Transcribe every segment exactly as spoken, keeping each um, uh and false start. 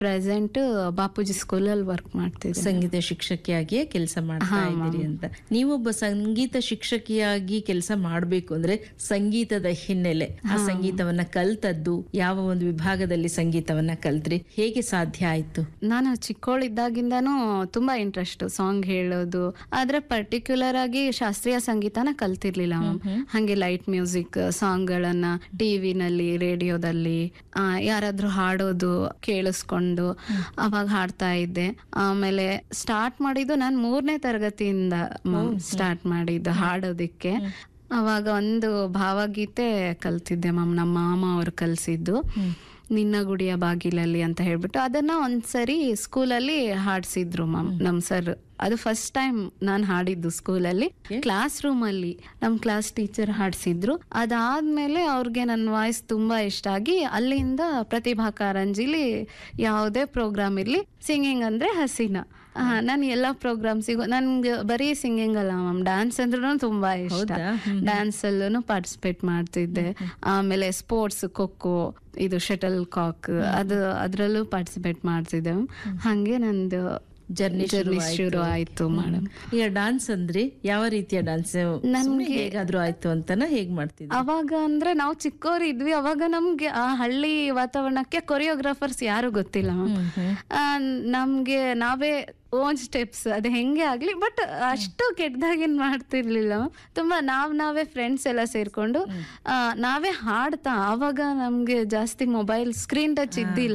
Present Bapuji ಸ್ಕೂಲಲ್ಲಿ work ಮಾಡ್ತಿದ್ದೆ. ಸಂಗೀತ ಶಿಕ್ಷಕಿಯಾಗಿಯೇ ಕೆಲಸ ಮಾಡ್ತಾ ಇದ್ದೀರಿ ಅಂತ. ನೀವೊಬ್ಬ ಸಂಗೀತ ಶಿಕ್ಷಕಿಯಾಗಿ ಕೆಲಸ ಮಾಡ್ಬೇಕು ಅಂದ್ರೆ ಸಂಗೀತದ ಹಿನ್ನೆಲೆ, ಆ ಸಂಗೀತವನ್ನ ಕಲ್ತದ್ದು ಯಾವ ಒಂದು ವಿಭಾಗದಲ್ಲಿ ಸಂಗೀತವನ್ನ ಕಲ್ತ್ರಿ, ಹೇಗೆ ಸಾಧ್ಯ ಆಯ್ತು? ನಾನು ಚಿಕ್ಕವಳಿದ್ದಾಗಿಂದಾನು ತುಂಬಾ ಇಂಟ್ರೆಸ್ಟ್ ಸಾಂಗ್ ಹೇಳೋದು, ಆದ್ರೆ ಪರ್ಟಿಕ್ಯುಲರ್ ಆಗಿ ಶಾಸ್ತ್ರೀಯ ಸಂಗೀತನ ಕಲ್ತಿರ್ಲಿಲ್ಲ ಮ್ಯಾಮ್. ಹಂಗೆ ಲೈಟ್ ಮ್ಯೂಸಿಕ್ ಸಾಂಗ್ ಗಳನ್ನ ಟಿವಿನಲ್ಲಿ ರೇಡಿಯೋದಲ್ಲಿ ಯಾರಾದ್ರೂ ಹಾಡೋದು ಕೇಳಿಸ್ಕೊಂಡು ಅವಾಗ ಹಾಡ್ತಾ ಇದ್ದೆ. ಆಮೇಲೆ ಸ್ಟಾರ್ಟ್ ಮಾಡಿದ್ದು ನಾನು ಮೂರನೇ ತರಗತಿಯಿಂದ ಸ್ಟಾರ್ಟ್ ಮಾಡಿದ್ದು ಹಾಡೋದಿಕ್ಕೆ. ಅವಾಗ ಒಂದು ಭಾವಗೀತೆ ಕಲ್ತಿದ್ದೆ ಮ್ಯಾಮ್, ನಮ್ಮ ಮಾಮ ಅವ್ರು ಕಲ್ಸಿದ್ದು, ನಿನ್ನ ಗುಡಿಯ ಬಾಗಿಲಲ್ಲಿ ಅಂತ ಹೇಳ್ಬಿಟ್ಟು. ಅದನ್ನ ಒಂದ್ಸರಿ ಸ್ಕೂಲಲ್ಲಿ ಹಾಡ್ಸಿದ್ರು ಮ್ಯಾಮ್ ನಮ್ ಸರ್. ಅದು ಫಸ್ಟ್ ಟೈಮ್ ನಾನ್ ಹಾಡಿದ್ದು ಸ್ಕೂಲಲ್ಲಿ, ಕ್ಲಾಸ್ ರೂಮ್ ಅಲ್ಲಿ ನಮ್ ಕ್ಲಾಸ್ ಟೀಚರ್ ಹಾಡ್ಸಿದ್ರು. ಅದಾದ್ಮೇಲೆ ಅವ್ರಿಗೆ ನನ್ನ ವಾಯ್ಸ್ ತುಂಬಾ ಇಷ್ಟ ಆಗಿ ಅಲ್ಲಿಂದ ಪ್ರತಿಭಾ ಕಾರಂಜಿಲಿ ಯಾವುದೇ ಪ್ರೋಗ್ರಾಮ್ ಇರ್ಲಿ, ಸಿಂಗಿಂಗ್ ಅಂದ್ರೆ ಹಸೀನಾ, ನಾನು ಎಲ್ಲಾ ಪ್ರೋಗ್ರಾಮ್ಸಿಗೂ, ನನ್ಗೆ ಬರೀ ಸಿಂಗಿಂಗ್ ಅಲ್ಲ ಮ್ಯಾಮ್, ಡ್ಯಾನ್ಸ್ ಅಂದ್ರೂ ತುಂಬಾ ಇಷ್ಟ. ಡ್ಯಾನ್ಸ್ ಅಲ್ಲೂ ಪಾರ್ಟಿಸಿಪೇಟ್ ಮಾಡ್ತಿದ್ದೆ. ಆಮೇಲೆ ಸ್ಪೋರ್ಟ್ಸ್, ಖೋಖೋ, ಇದು ಶಟಲ್ ಕಾಕ್, ಅದು ಅದ್ರಲ್ಲೂ ಪಾರ್ಟಿಸಿಪೇಟ್ ಮಾಡ್ತಿದ್ದೆ. ಹಂಗೆ ನಂದು ಜರ್ನಿ ಶುರು ಆಯ್ತು ಮೇಡಮ್. ಈಗ ಡಾನ್ಸ್ ಅಂದ್ರೆ ಯಾವ ರೀತಿಯ ಡಾನ್ಸ್ ನಮ್ಗೆ ಹೇಗಾದ್ರೂ ಆಯ್ತು ಅಂತಾನ ಹೇಗ್ ಮಾಡ್ತಿದ್ವಿ? ಅವಾಗ ಅಂದ್ರೆ ನಾವು ಚಿಕ್ಕವ್ರು ಇದ್ವಿ, ಅವಾಗ ನಮ್ಗೆ ಆ ಹಳ್ಳಿ ವಾತಾವರಣಕ್ಕೆ ಕೊರಿಯೋಗ್ರಾಫರ್ಸ್ ಯಾರು ಗೊತ್ತಿಲ್ಲ ಮ್ಯಾಮ್. ನಮ್ಗೆ ನಾವೇ ಓನ್ ಸ್ಟೆಪ್ಸ್ ಅದು ಹೆಂಗೆ ಆಗ್ಲಿ, ಬಟ್ ಅಷ್ಟು ಕೆಟ್ಟದಾಗೇನ್ ಮಾಡ್ತಿರ್ಲಿಲ್ಲ. ತುಂಬಾ ನಾವ್ ನಾವೇ ಫ್ರೆಂಡ್ಸ್ ಎಲ್ಲ ಸೇರ್ಕೊಂಡು ನಾವೇ ಹಾಡ್ತಾ, ಅವಾಗ ನಮ್ಗೆ ಜಾಸ್ತಿ ಮೊಬೈಲ್ ಸ್ಕ್ರೀನ್ ಟಚ್ ಇದ್ದಿಲ್ಲ,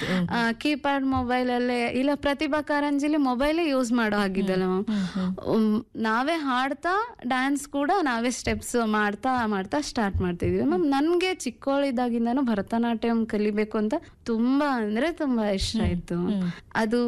ಕೀಪ್ಯಾಡ್ ಮೊಬೈಲ್ ಅಲ್ಲೇ ಇಲ್ಲ, ಪ್ರತಿಭಾ ಕಾರಂಜಿಲಿ ಮೊಬೈಲೇ ಯೂಸ್ ಮಾಡೋ ಆಗಿದ್ದಲ್ಲ ಮ್ಯಾಮ್. ನಾವೇ ಹಾಡ್ತಾ ಡ್ಯಾನ್ಸ್ ಕೂಡ ನಾವೇ ಸ್ಟೆಪ್ಸ್ ಮಾಡ್ತಾ ಮಾಡ್ತಾ ಸ್ಟಾರ್ಟ್ ಮಾಡ್ತಿದ್ವಿ ಮ್ಯಾಮ್. ನನ್ಗೆ ಚಿಕ್ಕವಳಿದ್ದಾಗಿಂದಾನು ಭರತನಾಟ್ಯಂ ಕಲಿಬೇಕು ಅಂತ ತುಂಬಾ ಅಂದ್ರೆ ತುಂಬಾ ಇಷ್ಟ ಆಯ್ತು. ಅದು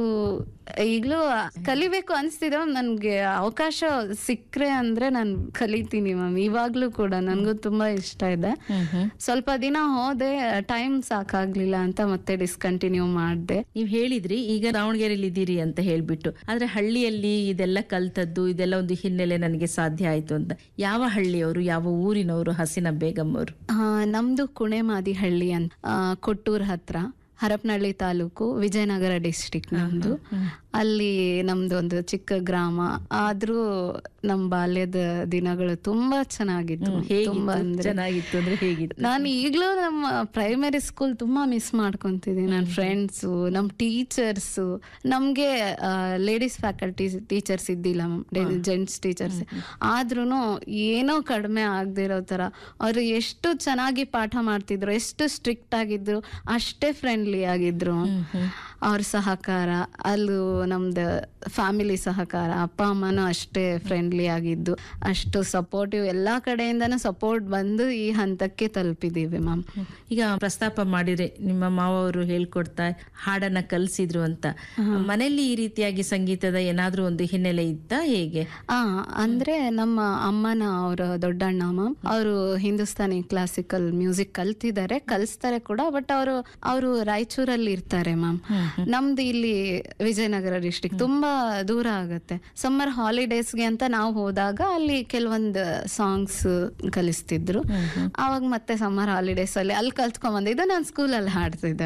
ಈಗ್ಲೂ ಕಲಿಬೇಕು ಅನ್ಸ್ತಿದೆ ಮ್ಯಾಮ್. ನನ್ಗೆ ಅವಕಾಶ ಸಿಕ್ಕ್ರೆ ಅಂದ್ರೆ ನಾನು ಕಲಿತೀನಿ ಮ್ಯಾಮ್. ಇವಾಗ್ಲೂ ಕೂಡ ನನ್ಗೂ ತುಂಬಾ ಇಷ್ಟ ಇದೆ. ಸ್ವಲ್ಪ ದಿನ ಹೋದೆ, ಟೈಮ್ ಸಾಕಾಗ್ಲಿಲ್ಲ ಅಂತ ಮತ್ತೆ ಡಿಸ್ಕಂಟಿನ್ಯೂ ಮಾಡ್ದೆ. ನೀವ್ ಹೇಳಿದ್ರಿ ಈಗ ದಾವಣಗೆರೆಯಲ್ಲಿ ಇದ್ದೀರಿ ಅಂತ ಹೇಳ್ಬಿಟ್ಟು, ಆದ್ರೆ ಹಳ್ಳಿಯಲ್ಲಿ ಇದೆಲ್ಲ ಕಲ್ತದ್ದು, ಇದೆಲ್ಲ ಒಂದು ಹಿನ್ನೆಲೆ ನನಗೆ ಸಾಧ್ಯ ಆಯ್ತು ಅಂತ. ಯಾವ ಹಳ್ಳಿಯವರು, ಯಾವ ಊರಿನವರು ಹಸೀನಾ ಬೇಗಂ ಅವರು? ನಮ್ದು ಕುಣೆಮಾದಿ ಹಳ್ಳಿ ಅಂತ, ಕೊಟ್ಟೂರ್ ಹತ್ರ, ಹರಪನಹಳ್ಳಿ ತಾಲೂಕು, ವಿಜಯನಗರ ಡಿಸ್ಟ್ರಿಕ್ಟ್ ನಮ್ದು. ಅಲ್ಲಿ ನಮ್ದು ಒಂದು ಚಿಕ್ಕ ಗ್ರಾಮ, ಆದ್ರೂ ನಮ್ ಬಾಲ್ಯದ ದಿನಗಳು ತುಂಬಾ ಚೆನ್ನಾಗಿತ್ತು. ತುಂಬಾ ಚೆನ್ನಾಗಿತ್ತು ಅಂದ್ರೆ ಹೇಗಿತ್ತು? ನಾನು ಈಗ್ಲೂ ನಮ್ಮ ಪ್ರೈಮರಿ ಸ್ಕೂಲ್ ತುಂಬಾ ಮಿಸ್ ಮಾಡ್ಕೊಂತಿದ್ದೀನಿ. ನನ್ನ ಫ್ರೆಂಡ್ಸು, ನಮ್ ಟೀಚರ್ಸು, ನಮ್ಗೆ ಲೇಡೀಸ್ ಫ್ಯಾಕಲ್ಟಿ ಟೀಚರ್ಸ್ ಇದ್ದಿಲ್ಲ ಮ್ಯಾಮ್, ಜೆಂಟ್ಸ್ ಟೀಚರ್ಸ್. ಆದ್ರೂ ಏನೋ ಕಡಿಮೆ ಆಗದಿರೋ ತರ ಅವ್ರು ಎಷ್ಟು ಚೆನ್ನಾಗಿ ಪಾಠ ಮಾಡ್ತಿದ್ರು, ಎಷ್ಟು ಸ್ಟ್ರಿಕ್ಟ್ ಆಗಿದ್ರು, ಅಷ್ಟೇ ಫ್ರೆಂಡ್ಲಿ ಆಗಿದ್ರು. ಅವ್ರ ಸಹಕಾರ, ಅಲ್ಲೂ ನಮ್ದು ಫ್ಯಾಮಿಲಿ ಸಹಕಾರ, ಅಪ್ಪ ಅಮ್ಮನೂ ಅಷ್ಟೇ ಫ್ರೆಂಡ್ಲಿ ಆಗಿದ್ದು, ಅಷ್ಟು ಸಪೋರ್ಟಿವ್, ಎಲ್ಲಾ ಕಡೆಯಿಂದನೂ ಸಪೋರ್ಟ್ ಬಂದು ಈ ಹಂತಕ್ಕೆ ತಲುಪಿದೀವಿ ಮ್ಯಾಮ್. ಈಗ ಪ್ರಸ್ತಾಪ ಮಾಡಿದ್ರೆ ನಿಮ್ಮ ಮಾವ ಅವರು ಹೇಳ್ಕೊಡ್ತಾ ಹಾಡನ್ನ ಕಲ್ಸಿದ್ರು ಅಂತ, ಮನೆಯಲ್ಲಿ ಈ ರೀತಿಯಾಗಿ ಸಂಗೀತದ ಏನಾದ್ರೂ ಒಂದು ಹಿನ್ನೆಲೆ ಇತ್ತಾ, ಹೇಗೆ? ಆ ಅಂದ್ರೆ ನಮ್ಮ ಅಮ್ಮನ ಅವರ ದೊಡ್ಡಣ್ಣ ಮ್ಯಾಮ್, ಅವರು ಹಿಂದೂಸ್ತಾನಿ ಕ್ಲಾಸಿಕಲ್ ಮ್ಯೂಸಿಕ್ ಕಲ್ತಿದ್ದಾರೆ, ಕಲಿಸ್ತಾರೆ ಕೂಡ. ಬಟ್ ಅವರು ಅವರು ರಾಯಚೂರಲ್ಲಿ ಇರ್ತಾರೆ ಮ್ಯಾಮ್. ನಮ್ದು ಇಲ್ಲಿ ವಿಜಯನಗರ ಡಿಸ್ಟ್ರಿಕ್ಟ್ ತುಂಬಾ ದೂರ ಆಗತ್ತೆ. ಸಮ್ಮರ್ ಹಾಲಿಡೇಸ್ಗೆ ಅಂತ ನಾವು ಹೋದಾಗ ಅಲ್ಲಿ ಕೆಲವೊಂದು ಸಾಂಗ್ಸ್ ಕಲಿಸ್ತಿದ್ರು. ಅವಾಗ ಮತ್ತೆ ಸಮ್ಮರ್ ಹಾಲಿಡೇಸ್ ಅಲ್ಲಿ ಅಲ್ಲಿ ಕಲ್ತ್ಕೊಂಡ್ ಬಂದಿದ್ದು, ನಾನು ಸ್ಕೂಲಲ್ಲಿ ಹಾಡ್ತಿದ್ದೆ.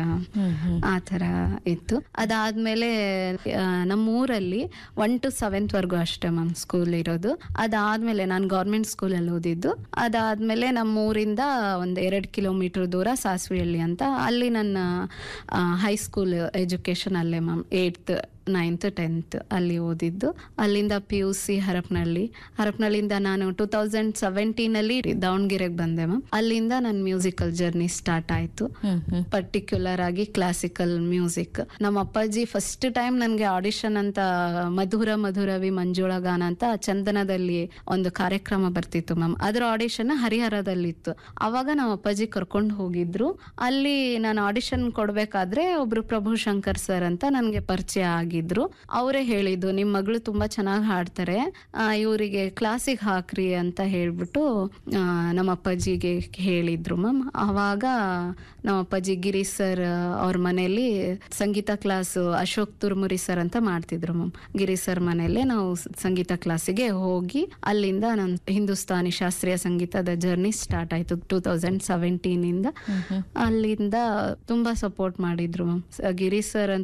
ಆ ತರ ಇತ್ತು. ಅದಾದ್ಮೇಲೆ ನಮ್ಮೂರಲ್ಲಿ ಒನ್ ಟು ಸೆವೆಂತ್ ವರ್ಗು ಅಷ್ಟೇ ಮ್ಯಾಮ್ ಸ್ಕೂಲ್ ಇರೋದು. ಅದಾದ್ಮೇಲೆ ನಾನು ಗೌರ್ಮೆಂಟ್ ಸ್ಕೂಲಲ್ಲಿ ಓದಿದ್ದು. ಅದಾದ್ಮೇಲೆ ನಮ್ಮೂರಿಂದ ಒಂದ್ ಎರಡ್ ಕಿಲೋಮೀಟರ್ ದೂರ ಸಾಸ್ವಿಹಳ್ಳಿ ಅಂತ, ಅಲ್ಲಿ ನನ್ನ ಹೈಸ್ಕೂಲ್ ಎಜುಕೇಶನ್ ಅಲ್ಲೇ ಮ್ಯಾಮ್. ಏಟ್ತ್ ನೈನ್ತ್ ಟೆಂತ್ ಅಲ್ಲಿ ಓದಿದ್ದು. ಅಲ್ಲಿಂದ ಪಿ ಯು ಸಿ ಹರಪನಹಳ್ಳಿ. ಹರಪನಹಳ್ಳಿಯಿಂದ ನಾನು ಟೂ ತೌಸಂಡ್ ಸೆವೆಂಟೀನ್ ಅಲ್ಲಿ ದಾವಣಗೆರೆಗೆ ಬಂದೆ ಮ್ಯಾಮ್. ಅಲ್ಲಿಂದ ನನ್ನ ಮ್ಯೂಸಿಕಲ್ ಜರ್ನಿ ಸ್ಟಾರ್ಟ್ ಆಯ್ತು, ಪರ್ಟಿಕ್ಯುಲರ್ ಆಗಿ ಕ್ಲಾಸಿಕಲ್ ಮ್ಯೂಸಿಕ್. ನಮ್ಮ ಅಪ್ಪಾಜಿ ಫಸ್ಟ್ ಟೈಮ್ ನನ್ಗೆ ಆಡಿಷನ್ ಅಂತ ಮಧುರ ಮಧುರವಿ ಮಂಜುಳಾ ಗಾನ ಅಂತ ಚಂದನದಲ್ಲಿ ಒಂದು ಕಾರ್ಯಕ್ರಮ ಬರ್ತಿತ್ತು ಮ್ಯಾಮ್. ಅದ್ರ ಆಡಿಷನ್ ಹರಿಹರದಲ್ಲಿತ್ತು. ಅವಾಗ ನಮ್ಮ ಅಪ್ಪಾಜಿ ಕರ್ಕೊಂಡು ಹೋಗಿದ್ರು. ಅಲ್ಲಿ ನಾನು ಆಡಿಷನ್ ಕೊಡ್ಬೇಕಾದ್ರೆ ಒಬ್ರು ಪ್ರಭು ಶಂಕರ್ ಸರ್ ಅಂತ ನನ್ಗೆ ಪರಿಚಯ ಆಗಿ ಆಗಿದ್ರು. ಅವರೇ ಹೇಳಿದ್ದು ನಿಮ್ ಮಗಳು ತುಂಬಾ ಚೆನ್ನಾಗಿ ಹಾಡ್ತಾರೆ, ಇವರಿಗೆ ಕ್ಲಾಸಿಗೆ ಹಾಕ್ರಿ ಅಂತ ಹೇಳ್ಬಿಟ್ಟು ಆ, ನಮ್ಮ ಅಪ್ಪಾಜಿಗೆ ಹೇಳಿದ್ರು ಮ್ಯಾಮ್. ಅವಾಗ ನಮ್ಮ ಅಪ್ಪಾಜಿ ಗಿರೀಶ್ ಸರ್ ಅವ್ರ ಮನೆಯಲ್ಲಿ ಸಂಗೀತ ಕ್ಲಾಸ್ ಅಶೋಕ್ ತುರ್ಮುರಿ ಸರ್ ಅಂತ ಮಾಡ್ತಿದ್ರು ಮ್ಯಾಮ್. ಗಿರೀಶ್ ಸರ್ ಮನೆಯಲ್ಲೇ ನಾವು ಸಂಗೀತ ಕ್ಲಾಸಿಗೆ ಹೋಗಿ ಅಲ್ಲಿಂದ ನನ್ನ ಹಿಂದೂಸ್ತಾನಿ ಶಾಸ್ತ್ರೀಯ ಸಂಗೀತದ ಜರ್ನಿ ಸ್ಟಾರ್ಟ್ ಆಯ್ತು ಟೂ ತೌಸಂಡ್ ಸೆವೆಂಟೀನ್ ಇಂದ. ಅಲ್ಲಿಂದ ತುಂಬಾ ಸಪೋರ್ಟ್ ಮಾಡಿದ್ರು ಮ್ಯಾಮ್. ಗಿರೀಶ್ ಸರ್